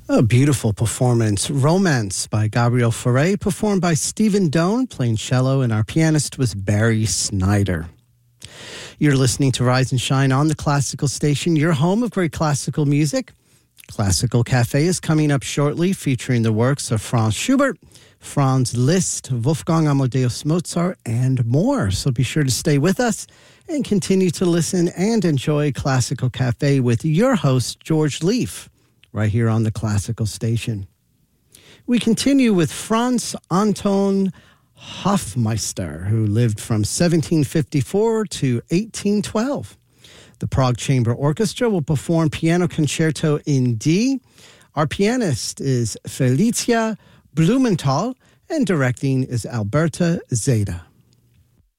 A beautiful performance, Romance by Gabriel Fauré, performed by Stephen Doan, playing cello, and our pianist was Barry Snyder. You're listening to Rise and Shine on the Classical Station, your home of great classical music. Classical Cafe is coming up shortly, featuring the works of Franz Schubert, Franz Liszt, Wolfgang Amadeus Mozart, and more. So be sure to stay with us and continue to listen and enjoy Classical Cafe with your host, George Leaf, right here on the Classical Station. We continue with Franz Anton Hofmeister, who lived from 1754 to 1812. The Prague Chamber Orchestra will perform Piano Concerto in D. Our pianist is Felicia Blumenthal, and directing is Alberta Zeta.